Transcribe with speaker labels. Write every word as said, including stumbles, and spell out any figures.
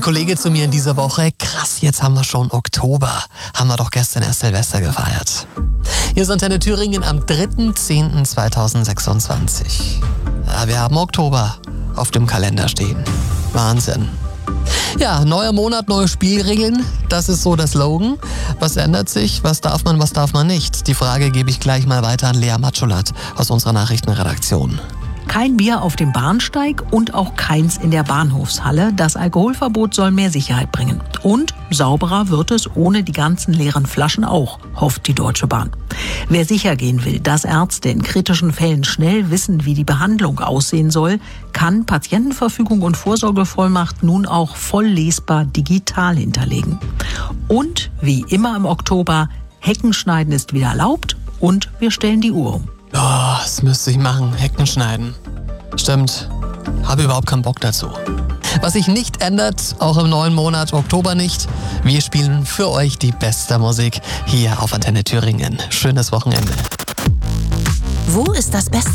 Speaker 1: Kollege zu mir in dieser Woche, krass, jetzt haben wir schon Oktober. Haben wir doch gestern erst Silvester gefeiert. Hier ist Antenne Thüringen am dritter zehnter zweitausendsechsundzwanzig. Ja, wir haben Oktober auf dem Kalender stehen. Wahnsinn. Ja, neuer Monat, neue Spielregeln. Das ist so der Slogan. Was ändert sich? Was darf man, was darf man nicht? Die Frage gebe ich gleich mal weiter an Lea Matschulat aus unserer Nachrichtenredaktion.
Speaker 2: Kein Bier auf dem Bahnsteig und auch keins in der Bahnhofshalle. Das Alkoholverbot soll mehr Sicherheit bringen. Und sauberer wird es ohne die ganzen leeren Flaschen auch, hofft die Deutsche Bahn. Wer sicher gehen will, dass Ärzte in kritischen Fällen schnell wissen, wie die Behandlung aussehen soll, kann Patientenverfügung und Vorsorgevollmacht nun auch voll lesbar digital hinterlegen. Und wie immer im Oktober, Heckenschneiden ist wieder erlaubt und wir stellen die Uhr um.
Speaker 1: Oh, das müsste ich machen. Hecken schneiden. Stimmt. Habe überhaupt keinen Bock dazu. Was sich nicht ändert, auch im neuen Monat Oktober nicht. Wir spielen für euch die beste Musik hier auf Antenne Thüringen. Schönes Wochenende.
Speaker 3: Wo ist das beste